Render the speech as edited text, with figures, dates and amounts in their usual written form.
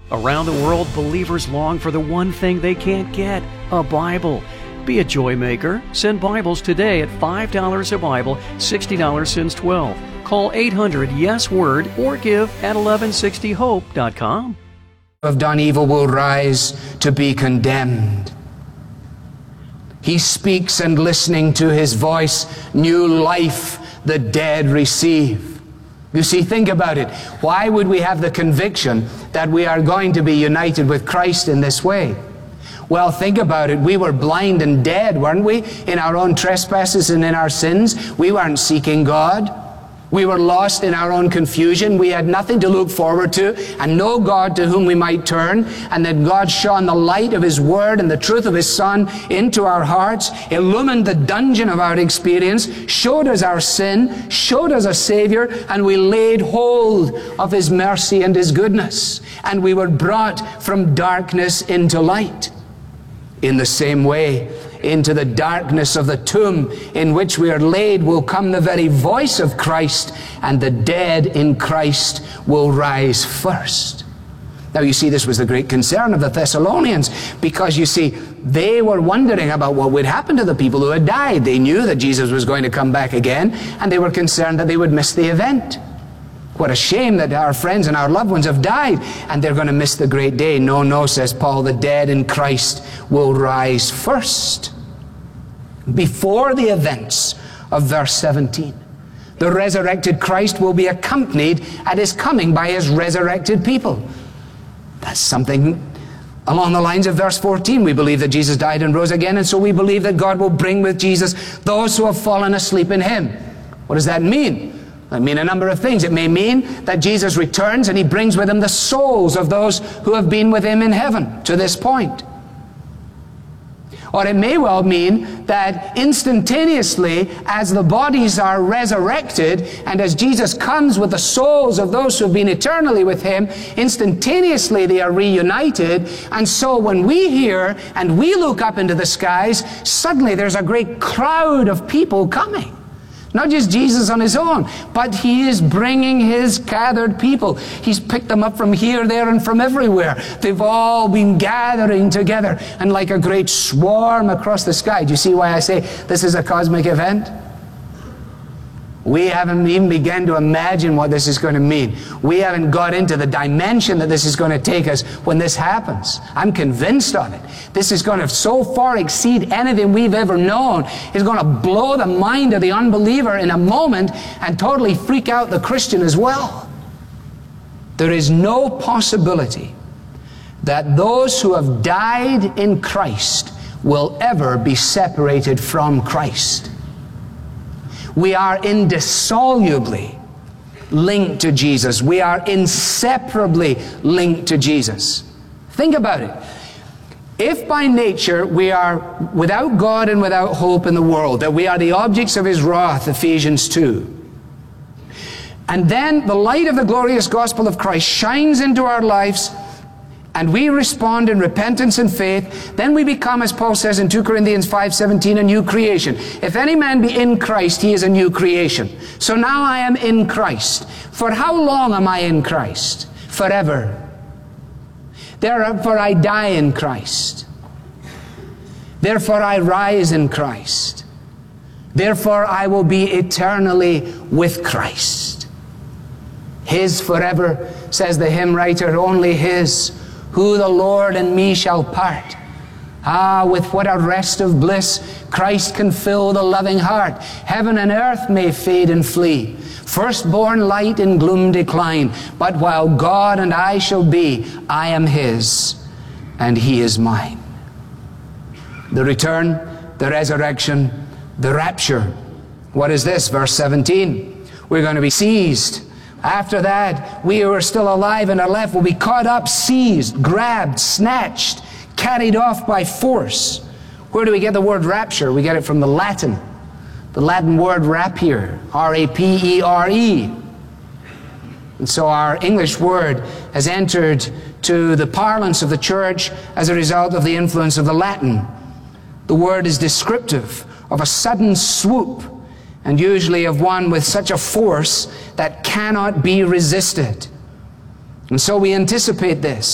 Around the world, believers long for the one thing they can't get, a Bible. Be a joy maker. Send Bibles today at $5 a Bible, $60 since 12. Call 800-YES-WORD or give at 1160hope.com. Have done evil will rise to be condemned. He speaks, and listening to his voice, new life the dead receive. You see, think about it. Why would we have the conviction that we are going to be united with Christ in this way? Well, think about it. We were blind and dead, weren't we? In our own trespasses and in our sins. We weren't seeking God. We were lost in our own confusion. We had nothing to look forward to and no God to whom we might turn. And then God shone the light of His Word and the truth of His Son into our hearts, illumined the dungeon of our experience, showed us our sin, showed us a Savior, and we laid hold of His mercy and His goodness. And we were brought from darkness into light. In the same way, into the darkness of the tomb in which we are laid will come the very voice of Christ, and the dead in Christ will rise first. Now you see, this was the great concern of the Thessalonians, because you see, they were wondering about what would happen to the people who had died. They knew that Jesus was going to come back again, and they were concerned that they would miss the event. What a shame that our friends and our loved ones have died, and they're going to miss the great day. No, no, says Paul, the dead in Christ will rise first. Before the events of verse 17. The resurrected Christ will be accompanied at His coming by His resurrected people. That's something along the lines of verse 14. We believe that Jesus died and rose again, and so we believe that God will bring with Jesus those who have fallen asleep in Him. What does that mean? It mean a number of things. It may mean that Jesus returns and He brings with Him the souls of those who have been with Him in heaven to this point. Or it may well mean that instantaneously, as the bodies are resurrected, and as Jesus comes with the souls of those who have been eternally with Him, instantaneously they are reunited. And so when we hear and we look up into the skies, suddenly there's a great crowd of people coming. Not just Jesus on His own, but He is bringing His gathered people. He's picked them up from here, there, and from everywhere. They've all been gathering together, and like a great swarm across the sky. Do you see why I say this is a cosmic event? We haven't even begun to imagine what this is going to mean. We haven't got into the dimension that this is going to take us when this happens. I'm convinced of it. This is going to so far exceed anything we've ever known. It's going to blow the mind of the unbeliever in a moment and totally freak out the Christian as well. There is no possibility that those who have died in Christ will ever be separated from Christ. We are indissolubly linked to Jesus. We are inseparably linked to Jesus. Think about it. If by nature we are without God and without hope in the world, that we are the objects of His wrath, Ephesians 2, and then the light of the glorious gospel of Christ shines into our lives, and we respond in repentance and faith, then we become, as Paul says in 2 Corinthians 5:17, a new creation. If any man be in Christ, he is a new creation. So now I am in Christ. For how long am I in Christ? Forever. Therefore I die in Christ. Therefore I rise in Christ. Therefore I will be eternally with Christ. His forever, says the hymn writer, only His. Who the Lord and me shall part. Ah, with what a rest of bliss Christ can fill the loving heart. Heaven and earth may fade and flee, firstborn light in gloom decline, but while God and I shall be, I am His, and He is mine. The return, the resurrection, the rapture. What is this? Verse 17. We're going to be seized. After that, we who are still alive and are left will be caught up, seized, grabbed, snatched, carried off by force. Where do we get the word rapture? We get it from the Latin word rapier, R-A-P-E-R-E. And so our English word has entered to the parlance of the church as a result of the influence of the Latin. The word is descriptive of a sudden swoop, and usually of one with such a force that cannot be resisted. And so we anticipate this.